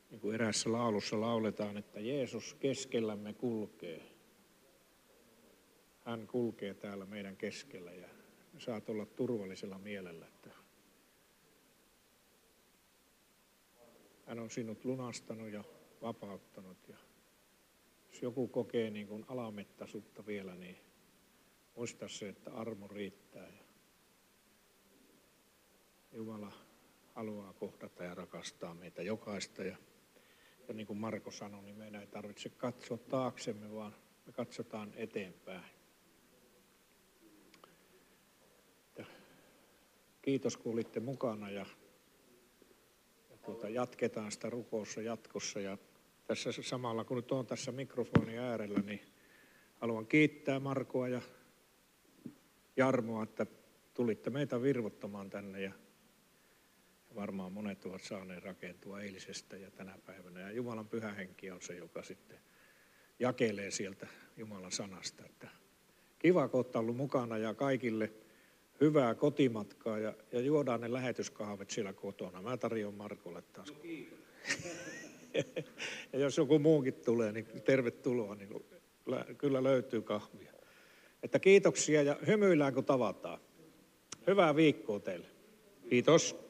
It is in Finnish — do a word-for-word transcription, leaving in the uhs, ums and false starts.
Niin kuin eräässä laulussa lauletaan, että Jeesus keskellämme kulkee. Hän kulkee täällä meidän keskellä ja saat olla turvallisella mielellä, että hän on sinut lunastanut ja vapauttanut. Ja jos joku kokee niin kuin alamettaisuutta vielä, niin muista se, että armo riittää. Ja Jumala haluaa kohdata ja rakastaa meitä jokaista. Ja, ja niin kuin Marko sanoi, niin meidän ei tarvitse katsoa taaksemme, vaan me katsotaan eteenpäin. Ja kiitos, kun olitte mukana ja, ja tuota, jatketaan sitä rukoussa jatkossa. Ja tässä samalla, kun nyt olen tässä mikrofonin äärellä, niin haluan kiittää Markoa ja Jarmoa, että tulitte meitä virvoittamaan tänne ja varmaan monet ovat saaneet rakentua eilisestä ja tänä päivänä. Ja Jumalan pyhä henki on se, joka sitten jakelee sieltä Jumalan sanasta. Että kiva, kun olette ollut mukana ja kaikille hyvää kotimatkaa ja, ja juodaan ne lähetyskahvit siellä kotona. Mä tarjoan Markolle taas. No, ja jos joku muukin tulee, niin tervetuloa, niin kyllä löytyy kahvia. Että kiitoksia ja hymyillään kun tavataan. Hyvää viikkoa teille. Kiitos.